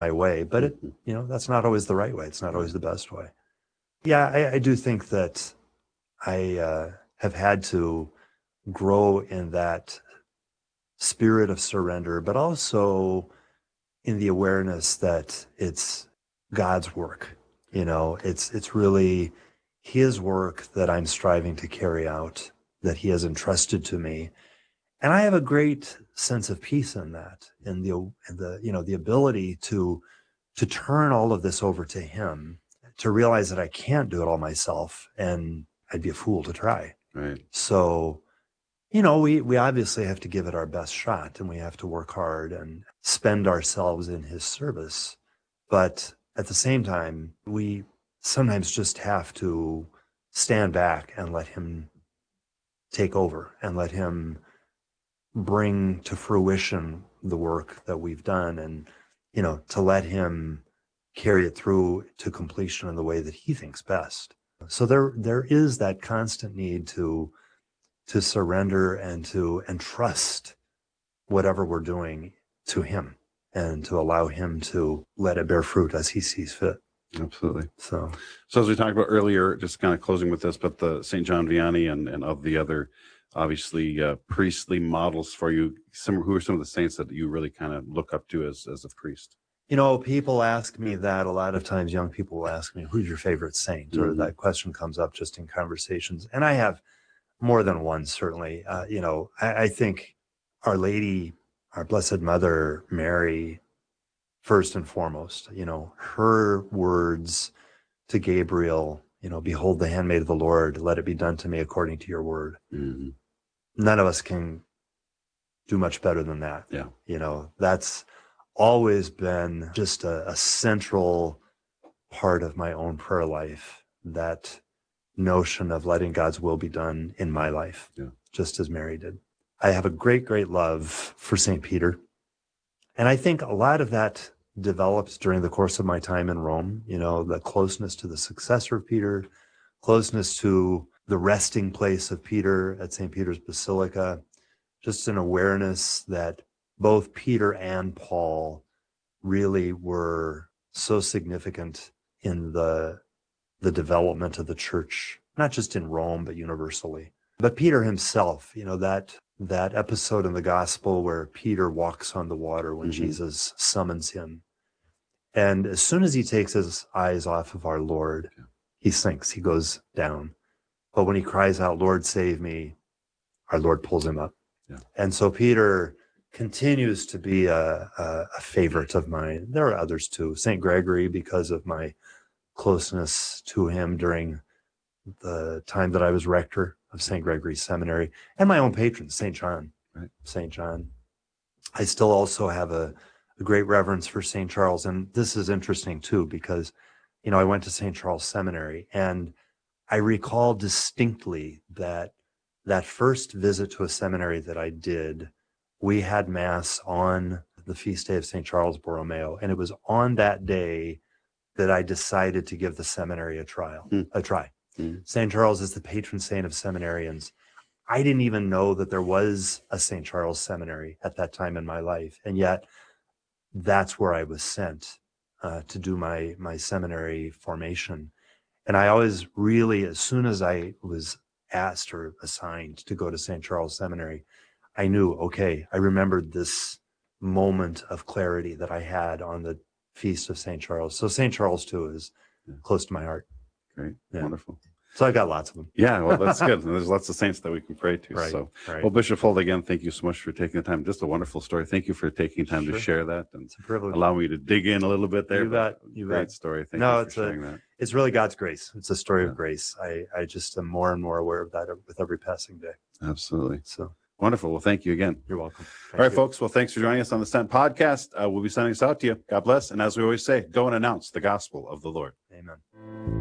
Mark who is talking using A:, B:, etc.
A: my way, but that's not always the right way. It's not always the best way. Yeah, I do think that I have had to grow in that spirit of surrender, but also in the awareness that it's God's work. It's really his work that I'm striving to carry out, that he has entrusted to me. And I have a great sense of peace in that, in the ability to turn all of this over to him, to realize that I can't do it all myself, and I'd be a fool to try.
B: Right.
A: So, we obviously have to give it our best shot, and we have to work hard and spend ourselves in his service. But at the same time, we sometimes just have to stand back and let him take over and let him bring to fruition the work that we've done, and, to let him carry it through to completion in the way that he thinks best. So there is that constant need to surrender and to entrust whatever we're doing to him, and to allow him to let it bear fruit as he sees fit.
B: Absolutely.
A: So
B: as we talked about earlier, just kind of closing with this, but the St. John Vianney and of the other, obviously, priestly models for you, who are some of the saints that you really kind of look up to as a priest?
A: People ask me that a lot of times. Young people will ask me, who's your favorite saint? Or that question comes up just in conversations. And I have more than one, certainly. I think Our Lady, our Blessed Mother Mary, first and foremost, her words to Gabriel, behold the handmaid of the Lord, let it be done to me according to your word.
B: Mm-hmm.
A: None of us can do much better than that.
B: Yeah.
A: That's always been just a central part of my own prayer life, that notion of letting God's will be done in my life, just as Mary did. I have a great, great love for St. Peter. And I think a lot of that developed during the course of my time in Rome, the closeness to the successor of Peter, closeness to the resting place of Peter at St. Peter's Basilica, just an awareness that both Peter and Paul really were so significant in the development of the church, not just in Rome, but universally. But Peter himself, that episode in the gospel where Peter walks on the water when Jesus summons him. And as soon as he takes his eyes off of our Lord, he sinks, he goes down. But when he cries out, Lord, save me, our Lord pulls him up.
B: Yeah.
A: And so Peter continues to be a favorite of mine. There are others too. St. Gregory, because of my closeness to him during the time that I was rector of St. Gregory's Seminary, and my own patron, St. John.
B: Right.
A: St. John. I still also have a great reverence for St. Charles. And this is interesting too, because, I went to St. Charles Seminary, and I recall distinctly that first visit to a seminary that I did, we had Mass on the feast day of St. Charles Borromeo. And it was on that day that I decided to give the seminary a try. St. Charles is the patron saint of seminarians. I didn't even know that there was a St. Charles seminary at that time in my life. And yet that's where I was sent to do my seminary formation. And I always really, as soon as I was asked or assigned to go to St. Charles Seminary, I knew, okay, I remembered this moment of clarity that I had on the feast of St. Charles. So St. Charles too is close to my heart.
B: Great.
A: Yeah.
B: Wonderful.
A: So I've got lots of them.
B: Yeah, well, that's good. There's lots of saints that we can pray to.
A: Right,
B: So,
A: right.
B: Well, Bishop Fold, again, thank you so much for taking the time. Just a wonderful story. Thank you for taking time to share that, and
A: it's a privilege.
B: Allow me to dig in a little bit there.
A: You bet.
B: Great story. Thank you for sharing that.
A: It's really God's grace. It's a story of grace. I just am more and more aware of that with every passing day.
B: Absolutely.
A: So
B: wonderful. Well, thank you again.
A: You're welcome.
B: All right, folks. Well, thanks for joining us on the Sent Podcast. We'll be sending us out to you. God bless. And as we always say, go and announce the gospel of the Lord.
A: Amen.